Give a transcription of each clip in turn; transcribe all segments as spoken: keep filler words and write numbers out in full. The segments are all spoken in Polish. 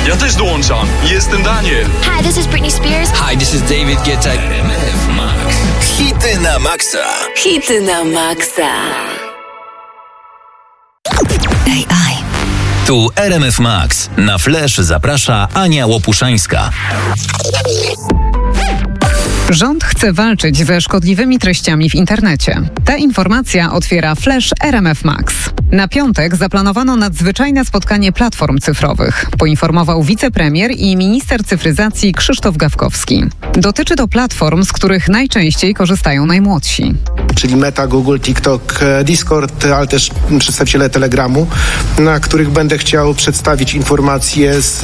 Ja też dołączam. Jestem Daniel. Hi, this is Britney Spears. Hi, this is David Guetta. R M F Max. Hity na maksa. Hity na maksa. A I. Tu R M F Max. Na Flash zaprasza Ania Łopuszańska. Rząd chce walczyć ze szkodliwymi treściami w internecie. Ta informacja otwiera Flash R M F Max. Na piątek zaplanowano nadzwyczajne spotkanie platform cyfrowych, poinformował wicepremier i minister cyfryzacji Krzysztof Gawkowski. Dotyczy to platform, z których najczęściej korzystają najmłodsi. Czyli Meta, Google, TikTok, Discord, ale też przedstawiciele Telegramu, na których będę chciał przedstawić informacje z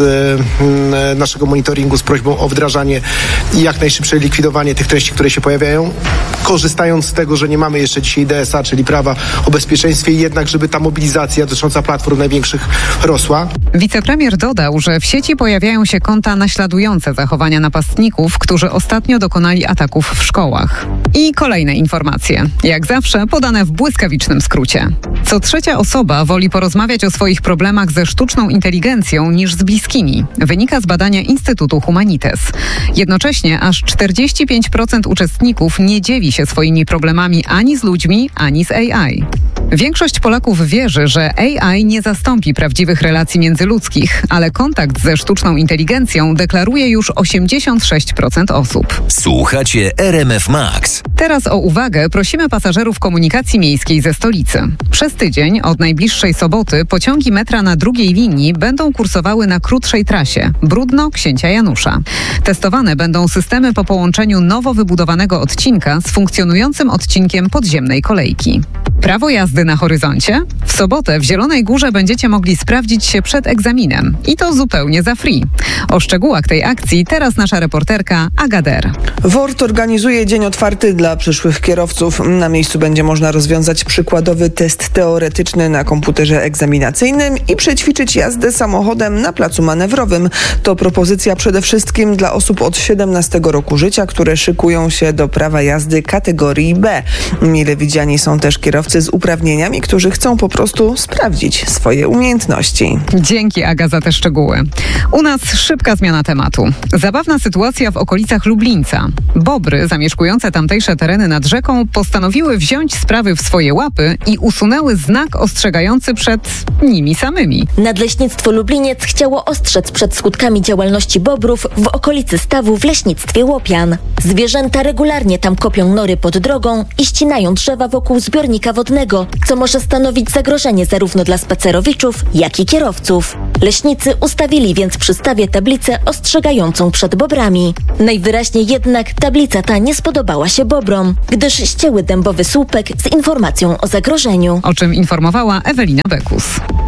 y, naszego monitoringu z prośbą o wdrażanie i jak najszybsze likwidowanie tych treści, które się pojawiają, korzystając z tego, że nie mamy jeszcze dzisiaj D S A, czyli prawa o bezpieczeństwie, jednak żeby ta mobilizacja dotycząca platform największych rosła. Wicepremier dodał, że w sieci pojawiają się konta naśladujące zachowania napastników, którzy ostatnio dokonali ataków w szkołach. I kolejne informacje, jak zawsze podane w błyskawicznym skrócie. Co trzecia osoba woli porozmawiać o swoich problemach ze sztuczną inteligencją niż z bliskimi. Wynika z badania Instytutu Humanites. Jednocześnie aż czterdzieści pięć procent uczestników nie dzieli się swoimi problemami ani z ludźmi, ani z A I. Większość Polaków wierzy, że A I nie zastąpi prawdziwych relacji międzyludzkich, ale kontakt ze sztuczną inteligencją deklaruje już osiemdziesiąt sześć procent osób. Słuchacie R M F Max. Teraz o uwagę prosimy pasażerów komunikacji miejskiej ze stolicy. Przez tydzień, od najbliższej soboty, pociągi metra na drugiej linii będą kursowały na krótszej trasie Bródno-Księcia Janusza. Testowane będą systemy po połączeniu nowo wybudowanego odcinka z funkcjonującym odcinkiem podziemnej kolejki. Prawo jazdy na horyzoncie? W sobotę w Zielonej Górze będziecie mogli sprawdzić się przed egzaminem. I to zupełnie za free. O szczegółach tej akcji teraz nasza reporterka Aga Der. W O R T organizuje dzień otwarty dla przyszłych kierowców. Na miejscu będzie można rozwiązać przykładowy test teoretyczny na komputerze egzaminacyjnym i przećwiczyć jazdę samochodem na placu manewrowym. To propozycja przede wszystkim dla osób od siedemnastego roku życia, które szykują się do prawa jazdy kategorii B. Mile widziani są też kierowcy z uprawnieniami, którzy chcą po prostu sprawdzić swoje umiejętności. Dzięki, Aga, za te szczegóły. U nas szybka zmiana tematu. Zabawna sytuacja w okolicach Lublińca. Bobry zamieszkujące tamtejsze tereny nad rzeką postanowiły wziąć sprawy w swoje łapy i usunęły znak ostrzegający przed nimi samymi. Nadleśnictwo Lubliniec chciało ostrzec przed skutkami działalności bobrów w okolicy stawu w leśnictwie Łopian. Zwierzęta regularnie tam kopią nory pod drogą i ścinają drzewa wokół zbiornika wodnego, co może stanowić zagrożenie zarówno dla spacerowiczów, jak i kierowców. Leśnicy ustawili więc przy stawie tablicę ostrzegającą przed bobrami. Najwyraźniej jednak tablica ta nie spodobała się bobrom, gdyż ścięły dębowy słupek z informacją o zagrożeniu. O czym informowała Ewelina Bekus.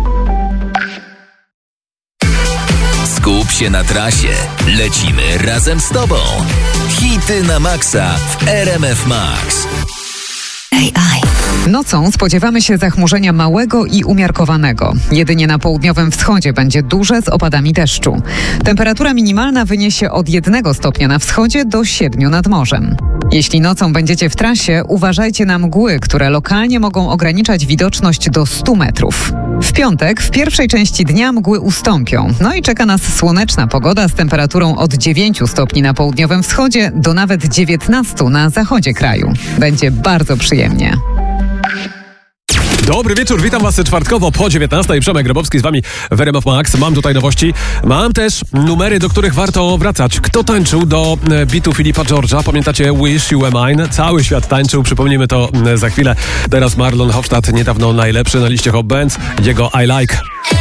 Skup się na trasie. Lecimy razem z Tobą. Hity na maksa w R M F Max. A I. Nocą spodziewamy się zachmurzenia małego i umiarkowanego. Jedynie na południowym wschodzie będzie duże z opadami deszczu. Temperatura minimalna wyniesie od jednego stopnia na wschodzie do siedmiu nad morzem. Jeśli nocą będziecie w trasie, uważajcie na mgły, które lokalnie mogą ograniczać widoczność do stu metrów. W piątek w pierwszej części dnia mgły ustąpią. No i czeka nas słoneczna pogoda z temperaturą od dziewięciu stopni na południowym wschodzie do nawet dziewiętnastu na zachodzie kraju. Będzie bardzo przyjemnie. Dobry wieczór, witam Was czwartkowo po dziewiętnastej. Przemek Grabowski z Wami w R M F Max. Mam tutaj nowości. Mam też numery, do których warto wracać. Kto tańczył do bitu Filipa George'a? Pamiętacie Wish You Were Mine? Cały świat tańczył, przypomnimy to za chwilę. Teraz Marlon Hofstadt, niedawno najlepszy na liście Hot Bands. Jego I Like.